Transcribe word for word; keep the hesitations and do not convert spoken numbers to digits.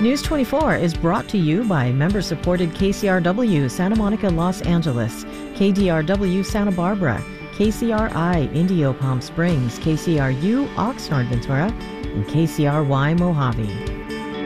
News twenty-four is brought to you by member-supported K C R W Santa Monica, Los Angeles, K D R W Santa Barbara, K C R I Indio Palm Springs, K C R U Oxnard Ventura, and K C R Y Mojave.